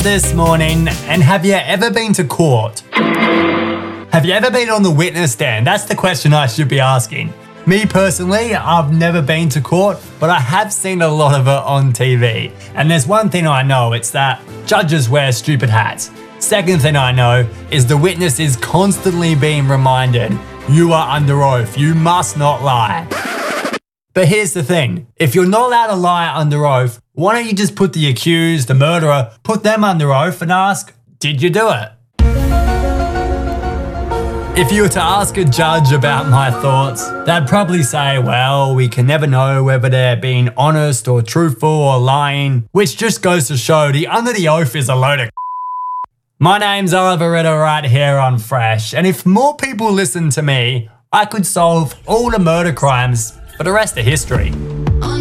this morning, and have you ever been to court? Have you ever been on the witness stand? That's the question I should be asking. Me personally, I've never been to court, but I have seen a lot of it on TV. And there's one thing I know, it's that judges wear stupid hats. Second thing I know is the witness is constantly being reminded, you are under oath, you must not lie. But here's the thing, if you're not allowed to lie under oath, why don't you just put the accused, the murderer, put them under oath and ask, did you do it? If you were to ask a judge about my thoughts, they'd probably say, well, we can never know whether they're being honest or truthful or lying, which just goes to show the under the oath is a load of My name's Oliver Ritter right here on Fresh, and if more people listen to me, I could solve all the murder crimes for the rest of history.